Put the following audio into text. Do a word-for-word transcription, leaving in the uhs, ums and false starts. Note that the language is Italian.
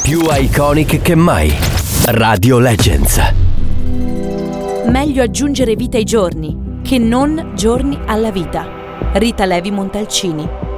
Più iconic che mai. Radio Legends. Meglio aggiungere vita ai giorni che non giorni alla vita. Rita Levi Montalcini.